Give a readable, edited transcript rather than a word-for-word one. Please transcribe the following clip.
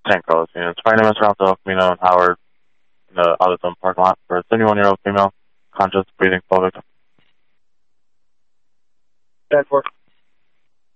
St. Carlos units. Fire name is Toronto, Camino, and Howard in the AutoZone parking lot for a 71-year-old female, conscious, breathing, full victim. 10-4.